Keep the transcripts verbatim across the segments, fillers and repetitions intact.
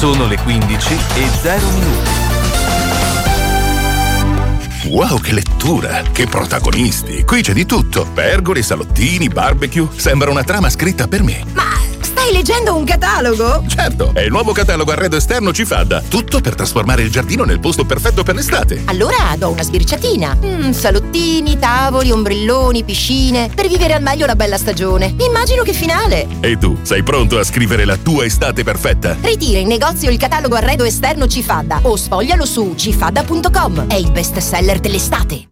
Sono le quindici e zero minuti. Wow, che lettura! Che protagonisti! Qui c'è di tutto. Pergole, salottini, barbecue. Sembra una trama scritta per me. Ma stai leggendo un catalogo? Certo, è il nuovo catalogo arredo esterno Cifadda. Tutto per trasformare il giardino nel posto perfetto per l'estate. Allora do una sbirciatina. Mm, salottini, tavoli, ombrelloni, piscine. Per vivere al meglio la bella stagione. Immagino che finale. E tu, sei pronto a scrivere la tua estate perfetta? Ritira in negozio il catalogo arredo esterno Cifadda o sfoglialo su cifadda punto com. È il best seller dell'estate.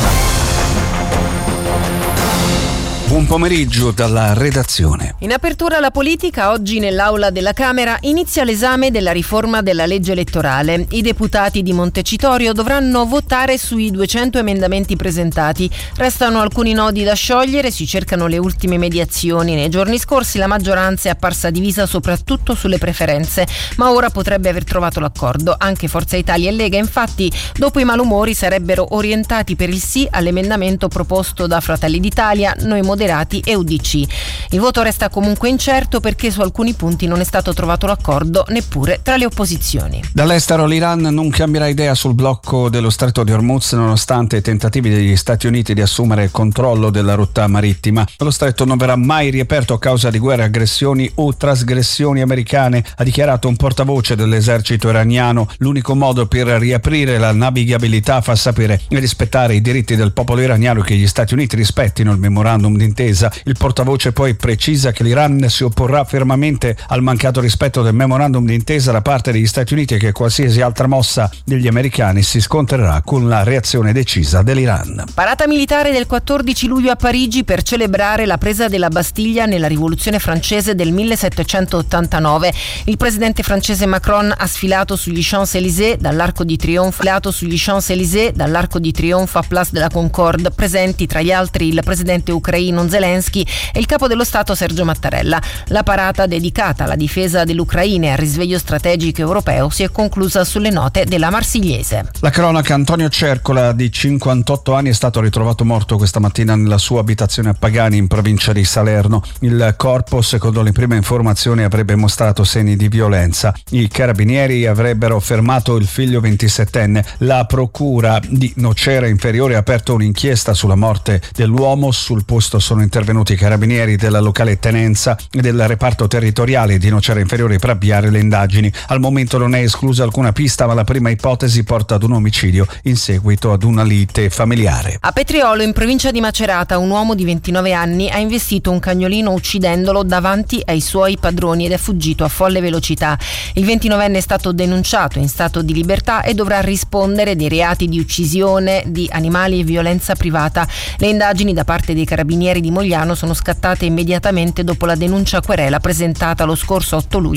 Buon pomeriggio dalla redazione. In apertura alla politica, oggi nell'aula della Camera inizia l'esame della riforma della legge elettorale. I deputati di Montecitorio dovranno votare sui duecento emendamenti presentati. Restano alcuni nodi da sciogliere, si cercano le ultime mediazioni. Nei giorni scorsi la maggioranza è apparsa divisa soprattutto sulle preferenze, ma ora potrebbe aver trovato l'accordo. Anche Forza Italia e Lega, infatti, dopo i malumori sarebbero orientati per il sì all'emendamento proposto da Fratelli d'Italia, Noi Moderati e U D C. Il voto resta comunque incerto perché su alcuni punti non è stato trovato l'accordo neppure tra le opposizioni. Dall'estero l'Iran non cambierà idea sul blocco dello Stretto di Hormuz nonostante i tentativi degli Stati Uniti di assumere il controllo della rotta marittima. Lo stretto non verrà mai riaperto a causa di guerre, aggressioni o trasgressioni americane, ha dichiarato un portavoce dell'esercito iraniano. L'unico modo per riaprire la navigabilità, fa sapere, è rispettare i diritti del popolo iraniano e che gli Stati Uniti rispettino il memorandum d'intesa. Il portavoce poi precisa che l'Iran si opporrà fermamente al mancato rispetto del memorandum d'intesa da parte degli Stati Uniti e che qualsiasi altra mossa degli americani si scontrerà con la reazione decisa dell'Iran. Parata militare del quattordici luglio a Parigi per celebrare la presa della Bastiglia nella rivoluzione francese del millesettecentottantanove. Il presidente francese Macron ha sfilato sugli Champs-Élysées dall'Arco di Trionfo, sfilato sugli Champs-Élysées dall'Arco di Trionfo a Place de la Concorde, presenti tra gli altri il presidente ucraino Zelensky e il capo dello Stato Sergio Mattarella. La parata dedicata alla difesa dell'Ucraina e al risveglio strategico europeo si è conclusa sulle note della Marsigliese. La cronaca: Antonio Cercola, di cinquantotto anni, è stato ritrovato morto questa mattina nella sua abitazione a Pagani, in provincia di Salerno. Il corpo, secondo le prime informazioni, avrebbe mostrato segni di violenza. I carabinieri avrebbero fermato il figlio ventisettenne. La procura di Nocera Inferiore ha aperto un'inchiesta sulla morte dell'uomo. Sul posto sono intervenuti i carabinieri della locale tenenza e del reparto territoriale di Nocera Inferiore per avviare le indagini. Al momento non è esclusa alcuna pista, ma la prima ipotesi porta ad un omicidio in seguito ad una lite familiare. A Petriolo, in provincia di Macerata, un uomo di ventinove anni ha investito un cagnolino uccidendolo davanti ai suoi padroni ed è fuggito a folle velocità. Il ventinovenne è stato denunciato in stato di libertà e dovrà rispondere dei reati di uccisione di animali e violenza privata. Le indagini da parte dei carabinieri di Mogliano sono scattate immediatamente dopo la denuncia querela presentata lo scorso otto luglio